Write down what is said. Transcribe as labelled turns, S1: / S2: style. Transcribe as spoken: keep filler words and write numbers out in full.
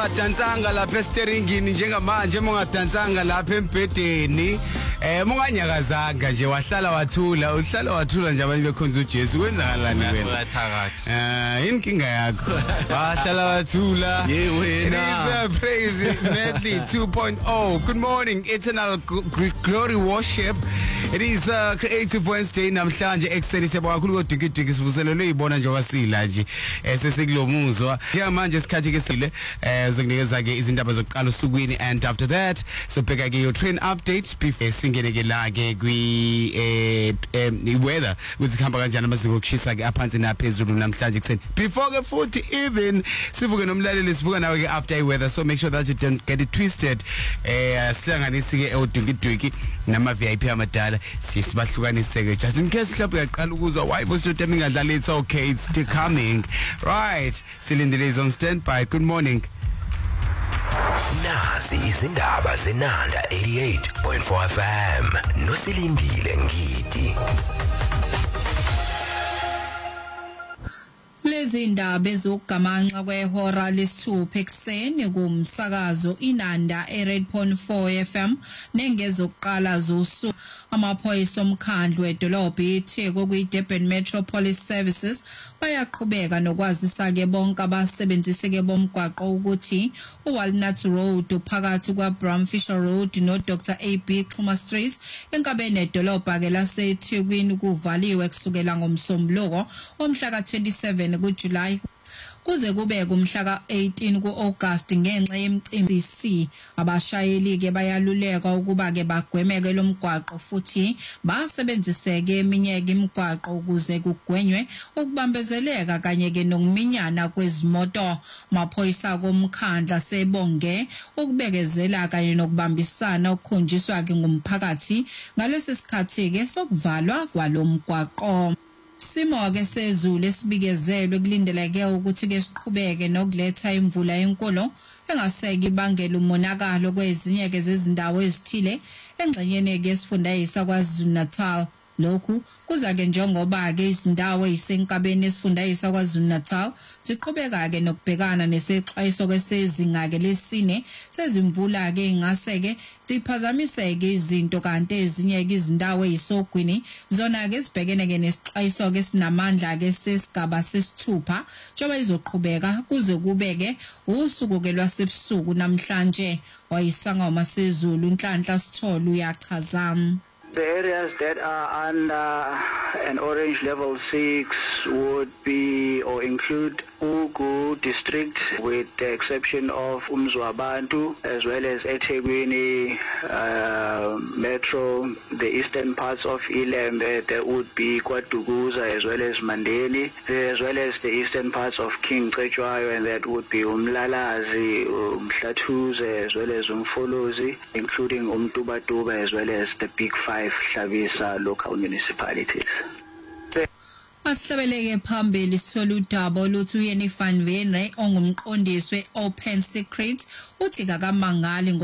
S1: ungadansanga lapha esteringini njengamanje ungadansanga lapha embhedeni eh unganyakazanga nje wahlala wathula uhlala wathula nje abantu bekhonza uJesu kwenzakalani wena eh inkinga yakho wahlala wathula
S2: ye wena
S1: it's a praise medley two point oh. Good morning, eternal glory worship. It is uh, Creative Wednesday namhlanje ekseni siyabonga kakhulu kodikidiki sivuselelwe ibona nje wasila nje esesekulomuzwa njengamanje isikhathi ke sile eh zokunikeza ke izindaba zokuqala usukwini and after that so bheka ke your train update before singene ke la ke kwi eh weather ukuthi khamba kanjani amazinga okushisa ke aphansi naphezulu namhlanje ekseni before ke futhi even sivuke nomlaleli sivuka nawe ke after weather, so make sure that you don't get it twisted eh sihlanganisi ke odikidiki nama V I P amadala sisibahlukanise ke just in case mhlawumbe uyaqala ukuzwa why was your timing ngadlala it's okay it's still coming right. Silindile is on standby. Good morning.
S3: Nazi izindaba zenanda eighty-eight point four F M nosilindile ngidi.
S4: Lezi indaba ezokugamanxa kwehora lesithupha ekseni kumsakazo inanda eighty-eight point four F M nengezokuqala zosuku. Amaphoyisa omkhandlu edolobha iTheku kwi-Durban Metropolice Services bayaqhubeka nokwazisa ke bonke abasebenzisi ke bomgwaqo ukuthi uWalnut Road phakathi kwaBramfisher Road noDr A B Xuma Street enkabeni edolobha ke laseThekwini kuvaliwe kusukela ngomsombuluko omhla ka twenty-seven kuJuly kuze kube kumhla ka eighteen kuAugust ngenxa yemicimbi C. Abashayeli ke bayaluleka ukuba ke bagwemeke lomgwaqo futhi basebenziseke eminye ke imigwaqo ukuze kugwenywe ukubambezeleka kanye ke nokuminyana kwezimoto. Amaphoyisa komkhandla sebonge ukubekezela kanye nokubambisana okukhonjiswa ke ngumphakathi ngalesi sikhathi ke sokuvalwa kwalomgwaqo. Simo ke sezulu esibikezelwe kulindeleke ukuthi ke siqhubeke nokuletha imvula enkulu engaseke ibangela umonakalo kwezinye ke zezindawo ezithile engxenyeni ke esifundayisa kwaZulu-Natal. Lokhu kuza ke njengoba ke izindawo ezisenkabeni esifundayisa kwaZulu-Natal ziqhubeka ke nokubhekana nesexwayiso kwesezinga ke lesine sezimvula ke ingase ke ziphazamiseke izinto kanti ezinye ke izindawo ezisogwini zona ke sibhekene ke nesixwayiso ke sinamandla ke sesigaba sesithupha njengoba izoqhubeka kuze kubeke usuku ke lwasebusuku namhlanje. Wayisangoma sezulu uNhlanhla Sithole uyachaza.
S5: The areas that are under an orange level six would be or include Ugu district with the exception of Umzwabantu as well as eThekwini uh, Metro, the eastern parts of Ilembe. There would be KwaDukuza as well as Mandeni, as well as the eastern parts of King Cetshwayo, and that would be Umlalazi, Umhlathuze as well as Umfolozi, including Umtubatuba as well as the Big Five Hlavisa local municipalities.
S4: Asabeleke phambili sithola udaba oluthi uyeni Van Venre ongumqondisi we Open Secret uthi kakamangali